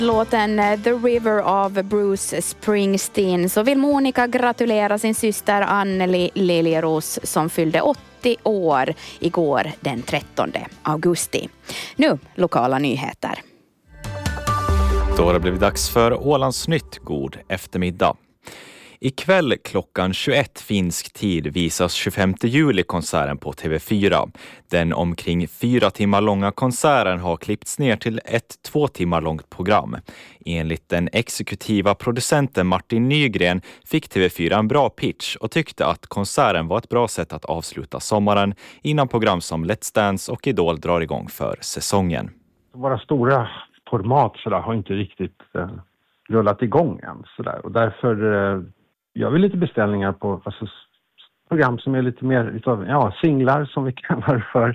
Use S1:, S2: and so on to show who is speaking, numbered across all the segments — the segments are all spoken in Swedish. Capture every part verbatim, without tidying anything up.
S1: Låten The River av Bruce Springsteen, så vill Monica gratulera sin syster Anneli Liljeros som fyllde åttio år igår den trettonde augusti. Nu lokala nyheter.
S2: Då har det blivit dags för Ålands Nytt. God eftermiddag. Ikväll klockan tjugoett finsk tid visas tjugofemte juli-konserten på T V fyra. Den omkring fyra timmar långa konserten har klippts ner till ett två timmar långt program. Enligt den exekutiva producenten Martin Nygren fick T V fyra en bra pitch och tyckte att konserten var ett bra sätt att avsluta sommaren innan program som Let's Dance och Idol drar igång för säsongen.
S3: Våra stora format så där, har inte riktigt eh, rullat igång än. Så där. Och därför eh, gör vi lite beställningar på alltså, program som är lite mer utav, ja, singlar som vi kallar det för.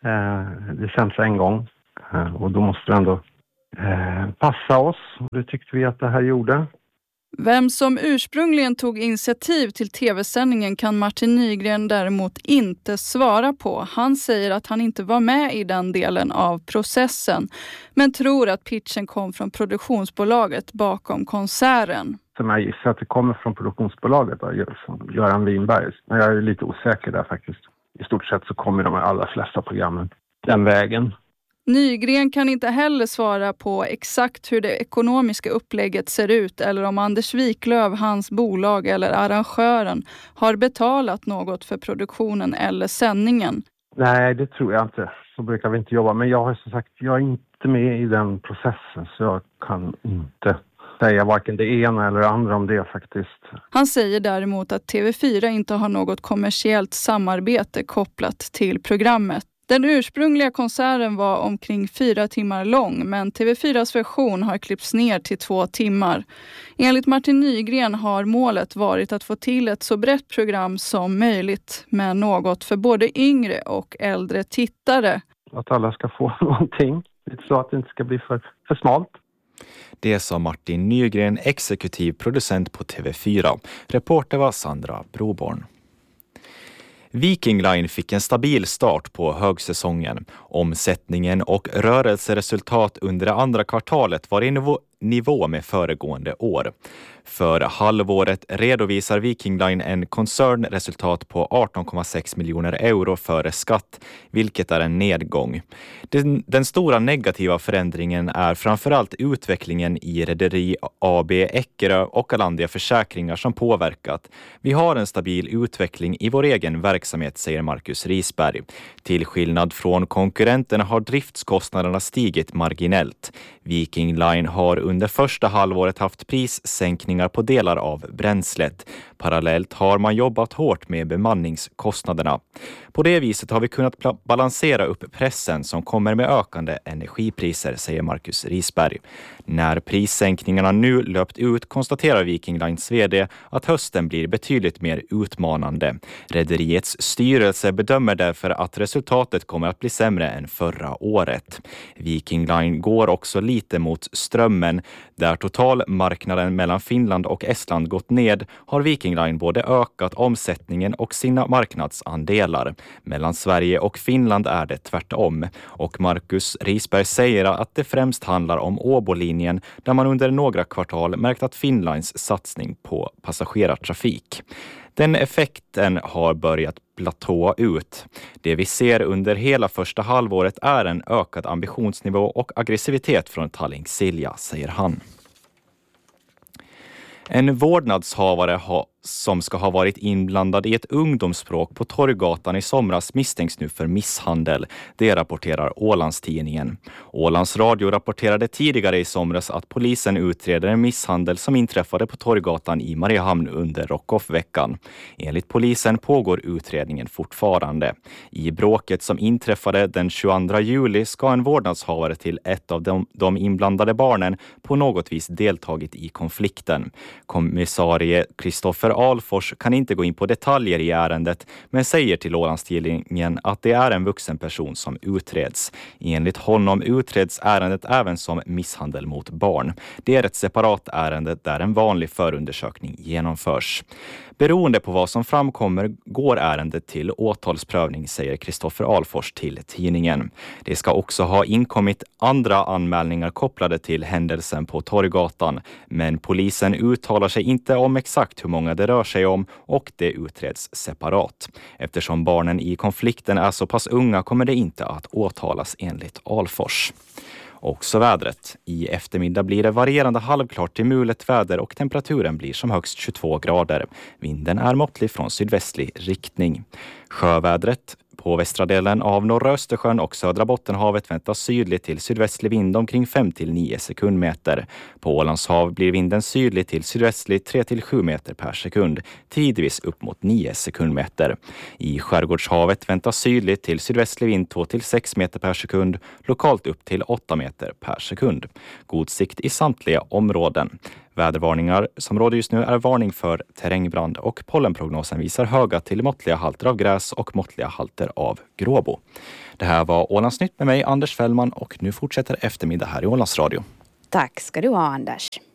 S3: Eh, det sänds en gång eh, och då måste det ändå eh, passa oss. Det tyckte vi att det här gjorde.
S4: Vem som ursprungligen tog initiativ till tv-sändningen kan Martin Nygren däremot inte svara på. Han säger att han inte var med i den delen av processen, men tror att pitchen kom från produktionsbolaget bakom konserten.
S3: Som jag gissar att det kommer från produktionsbolaget, då, Göran Winberg. Men jag är lite osäker där faktiskt. I stort sett så kommer de allra flesta programmen den vägen.
S4: Nygren kan inte heller svara på exakt hur det ekonomiska upplägget ser ut eller om Anders Wiklöf, hans bolag eller arrangören har betalat något för produktionen eller sändningen.
S3: Nej, det tror jag inte. Så brukar vi inte jobba. Men jag har som sagt, jag är inte med i den processen så jag kan inte säga varken det ena eller det andra om det faktiskt.
S4: Han säger däremot att T V fyra inte har något kommersiellt samarbete kopplat till programmet. Den ursprungliga konserten var omkring fyra timmar lång, men T V fyras version har klippts ner till två timmar. Enligt Martin Nygren har målet varit att få till ett så brett program som möjligt med något för både yngre och äldre tittare.
S3: Att alla ska få någonting, så att det inte ska bli för, för smalt.
S2: Det sa Martin Nygren, exekutiv producent på T V fyra. Reporter var Sandra Broborn. Viking Line fick en stabil start på högsäsongen. Omsättningen och rörelseresultat under det andra kvartalet var i nivå, nivå med föregående år. För halvåret redovisar Viking Line en koncernresultat på arton komma sex miljoner euro före skatt, vilket är en nedgång. Den, den stora negativa förändringen är framförallt utvecklingen i Rederi A B Eckerö och Alandia Försäkringar som påverkat. Vi har en stabil utveckling i vår egen verksamhet, säger Marcus Risberg. Till skillnad från konkurrenterna har driftskostnaderna stigit marginellt. Viking Line har under första halvåret haft prissänkningar på delar av bränslet. Parallellt har man jobbat hårt med bemanningskostnaderna. På det viset har vi kunnat pl- balansera upp pressen som kommer med ökande energipriser, säger Marcus Risberg. När prissänkningarna nu löpt ut konstaterar Viking Lines vd att hösten blir betydligt mer utmanande. Rederiets styrelse bedömer därför att resultatet kommer att bli sämre än förra året. Viking Line går också lite mot strömmen. Där totalmarknaden mellan Finland och Estland gått ned har Viking Line både ökat omsättningen och sina marknadsandelar. Mellan Sverige och Finland är det tvärtom. Och Marcus Risberg säger att det främst handlar om Åbolinjen där man under några kvartal märkt att Finlands satsning på passagerartrafik. Den effekten har börjat platåa ut. Det vi ser under hela första halvåret är en ökad ambitionsnivå och aggressivitet från Tallink Silja, säger han. En vårdnadshavare ha, som ska ha varit inblandad i ett ungdomsbråk på Torggatan i somras misstänks nu för misshandel. Det rapporterar Ålandstidningen. Ålands Radio rapporterade tidigare i somras att polisen utreder en misshandel som inträffade på Torggatan i Mariehamn under Rockoff-veckan. Enligt polisen pågår utredningen fortfarande. I bråket som inträffade den tjugoandra juli ska en vårdnadshavare till ett av de, de inblandade barnen på något vis deltagit i konflikten. Kommissarie Kristoffer Kristoffer Alfors kan inte gå in på detaljer i ärendet, men säger till Ålandstidningen att det är en vuxen person som utreds. Enligt honom utreds ärendet även som misshandel mot barn. Det är ett separat ärende där en vanlig förundersökning genomförs. Beroende på vad som framkommer går ärendet till åtalsprövning, säger Kristoffer Alfors till tidningen. Det ska också ha inkommit andra anmälningar kopplade till händelsen på Torggatan, men polisen uttalar sig inte om exakt hur många det rör sig om och det utreds separat. Eftersom barnen i konflikten är så pass unga kommer det inte att åtalas enligt Alfors. Också vädret. I eftermiddag blir det varierande halvklart till mulet väder och temperaturen blir som högst tjugotvå grader. Vinden är måttlig från sydvästlig riktning. Sjövädret. På västra delen av norra Östersjön och södra Bottenhavet väntas sydlig till sydvästlig vind omkring fem till nio sekundmeter. På Ålandshav blir vinden sydlig till sydvästlig tre till sju meter per sekund, tidvis upp mot nio sekundmeter. I Skärgårdshavet väntas sydlig till sydvästlig vind två till sex meter per sekund, lokalt upp till åtta meter per sekund. God sikt i samtliga områden. Vädervarningar som råder just nu är varning för terrängbrand och pollenprognosen visar höga till måttliga halter av gräs och måttliga halter av gråbo. Det här var Ålandsnytt med mig, Anders Fällman, och nu fortsätter eftermiddag här i Ålands Radio.
S1: Tack ska du ha, Anders.